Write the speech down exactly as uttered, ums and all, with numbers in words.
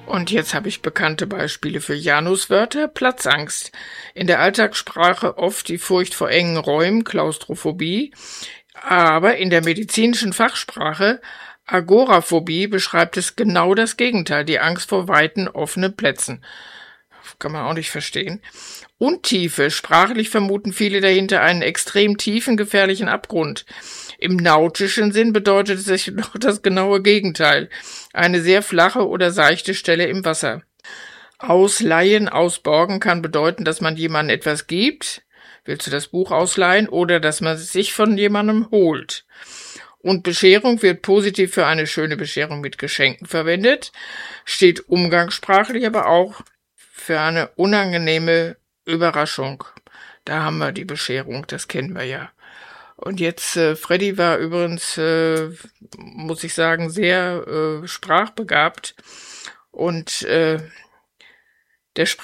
Und jetzt habe ich bekannte Beispiele für Januswörter. Platzangst. In der Alltagssprache oft die Furcht vor engen Räumen, Klaustrophobie. Aber in der medizinischen Fachsprache Agoraphobie beschreibt es genau das Gegenteil, die Angst vor weiten, offenen Plätzen. Kann man auch nicht verstehen. Untiefe. Sprachlich vermuten viele dahinter einen extrem tiefen, gefährlichen Abgrund. Im nautischen Sinn bedeutet es noch das genaue Gegenteil. Eine sehr flache oder seichte Stelle im Wasser. Ausleihen, ausborgen kann bedeuten, dass man jemandem etwas gibt. Willst du das Buch ausleihen? Oder dass man es sich von jemandem holt. Und Bescherung wird positiv für eine schöne Bescherung mit Geschenken verwendet, steht umgangssprachlich aber auch für eine unangenehme Überraschung. Da haben wir die Bescherung, das kennen wir ja. Und jetzt, äh, Freddy war übrigens, äh, muss ich sagen, sehr äh, sprachbegabt und äh, der